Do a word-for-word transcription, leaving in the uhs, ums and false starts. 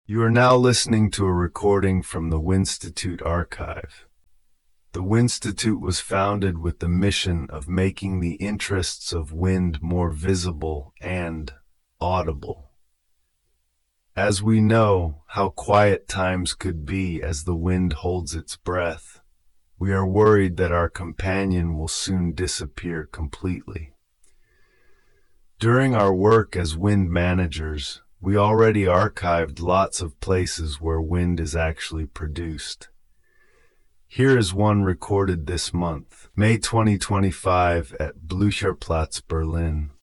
You are now listening to a recording from the Winstitute archive. The Winstitute was founded with the mission of making the interests of wind more visible and audible. As we know how quiet times could be as the wind holds its breath, we are worried that our companion will soon disappear completely. During our work as wind managers, we already archived lots of places where wind is actually produced. Here is one recorded this month, May twenty twenty-five, at Blücherplatz, Berlin.